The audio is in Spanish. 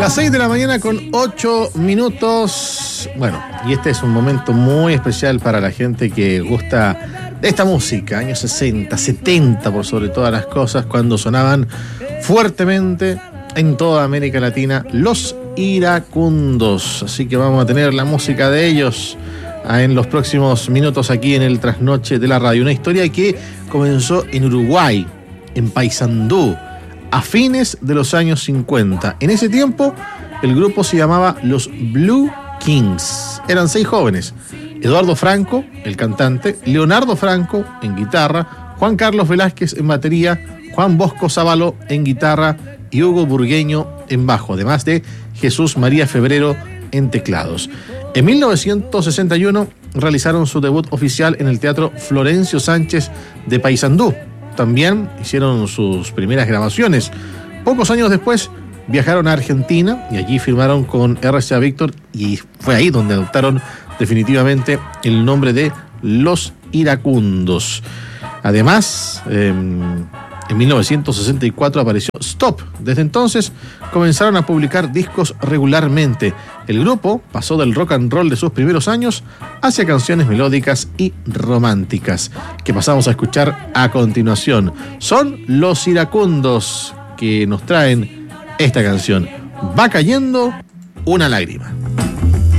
Las 6 de la mañana con 8 minutos. Bueno, y este es un momento muy especial para la gente que gusta de esta música, años 60, 70 por sobre todas las cosas, cuando sonaban fuertemente en toda América Latina los iracundos. Así que vamos a tener la música de ellos en los próximos minutos aquí en el Trasnoche de la Radio. Una historia que comenzó en Uruguay, en Paysandú, a fines de los años 50. En ese tiempo, el grupo se llamaba los Blue Kings. Eran 6 jóvenes: Eduardo Franco, el cantante; Leonardo Franco, en guitarra; Juan Carlos Velázquez, en batería; Juan Bosco Sábalo, en guitarra; y Hugo Burgueño, en bajo, además de Jesús María Febrero, en teclados. En 1961 realizaron su debut oficial en el Teatro Florencio Sánchez de Paysandú. También hicieron sus primeras grabaciones. Pocos años después viajaron a Argentina y allí firmaron con RCA Víctor, y fue ahí donde adoptaron definitivamente el nombre de Los Iracundos. Además, en 1964 apareció Stop. Desde entonces comenzaron a publicar discos regularmente. El grupo pasó del rock and roll de sus primeros años hacia canciones melódicas y románticas, que pasamos a escuchar a continuación. Son Los Iracundos que nos traen esta canción: Va cayendo una lágrima.